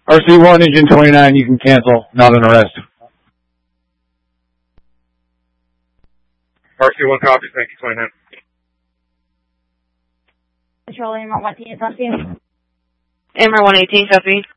RC1, engine 29, you can cancel, not an arrest. RC1 copies, thank you, 29. Control AMR 118, AMR 118, copy.